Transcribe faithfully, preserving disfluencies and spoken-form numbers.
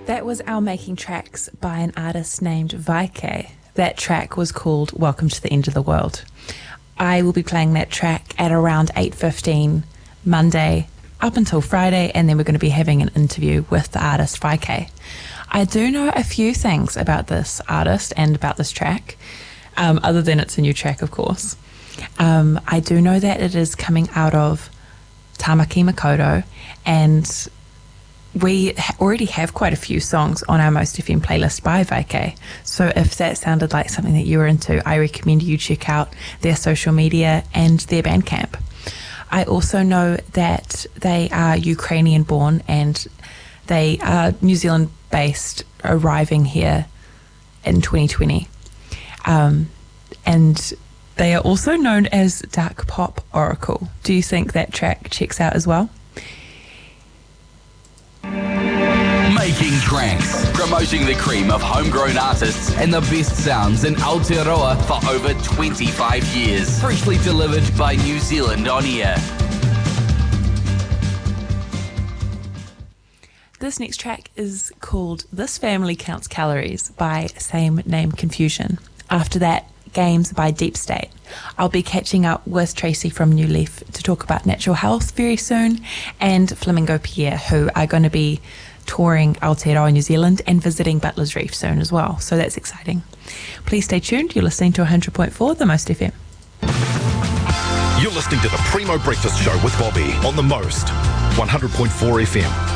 That was our Making Tracks by an artist named Vaike. That track was called Welcome to the End of the World. I will be playing that track at around eight fifteen Monday up until Friday, and then we're going to be having an interview with the artist Vaike. I do know a few things about this artist and about this track, um, other than it's a new track, of course. Um, I do know that it is coming out of Tamaki Makaurau, and we already have quite a few songs on our Most F M playlist by Vaike. So if that sounded like something that you were into, I recommend you check out their social media and their Bandcamp. I also know that they are Ukrainian born and they are New Zealand based, arriving here in twenty twenty. Um, and they are also known as Dark Pop Oracle. Do you think that track checks out as well? Making Tracks, promoting the cream of homegrown artists and the best sounds in Aotearoa for over twenty-five years. Freshly delivered by New Zealand On Air. This next track is called This Family Counts Calories by Same Name Confusion. After that, Games by Deep State. I'll be catching up with Tracy from New Leaf to talk about natural health very soon, and Flamingo Pierre, who are going to be touring Aotearoa, New Zealand, and visiting Butler's Reef soon as well. So that's exciting. Please stay tuned. You're listening to one hundred point four The Most F M. You're listening to the Primo Breakfast Show with Bobby on The Most, one hundred point four F M.